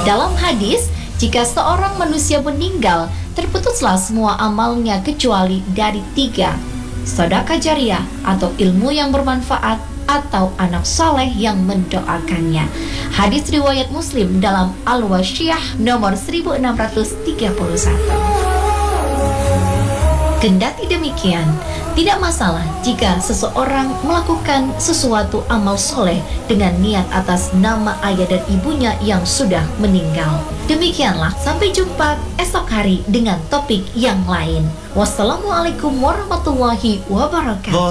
Dalam hadis, jika seorang manusia meninggal, terputuslah semua amalnya kecuali dari 3: sedekah jariah atau ilmu yang bermanfaat, atau anak soleh yang mendoakannya. Hadis riwayat Muslim dalam Al-Wasiyah nomor 1631. Kendati demikian, tidak masalah jika seseorang melakukan sesuatu amal soleh dengan niat atas nama ayah dan ibunya yang sudah meninggal. Demikianlah, sampai jumpa esok hari dengan topik yang lain. Wassalamualaikum warahmatullahi wabarakatuh.